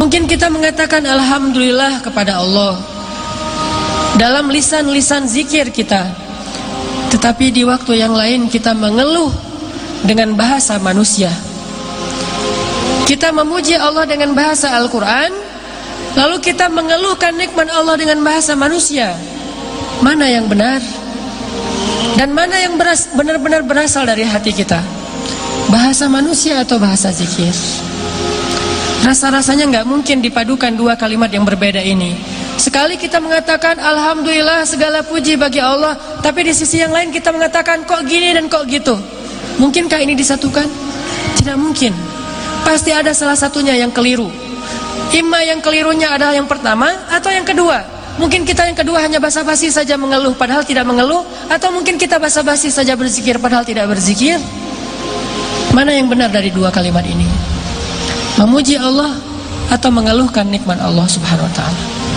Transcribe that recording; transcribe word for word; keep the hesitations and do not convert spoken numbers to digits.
Mungkin kita mengatakan alhamdulillah kepada Allah dalam lisan-lisan zikir kita, tetapi di waktu yang lain kita mengeluh dengan bahasa manusia. Kita memuji Allah dengan bahasa Al-Quran, lalu kita mengeluhkan nikmat Allah dengan bahasa manusia. Mana yang benar? Dan mana yang benar-benar berasal dari hati kita? Bahasa manusia atau bahasa zikir? Rasa-rasanya nggak mungkin dipadukan dua kalimat yang berbeda ini. Sekali kita mengatakan alhamdulillah segala puji bagi Allah, tapi di sisi yang lain kita mengatakan kok gini dan kok gitu. Mungkinkah ini disatukan? Tidak mungkin. Pasti ada salah satunya yang keliru. Imma yang kelirunya adalah yang pertama atau yang kedua. Mungkin kita yang kedua hanya basa-basi saja mengeluh padahal tidak mengeluh, atau mungkin kita basa-basi saja berzikir padahal tidak berzikir. Mana yang benar dari dua kalimat ini? Memuji Allah atau mengeluhkan nikmat Allah Subhanahu wa taala?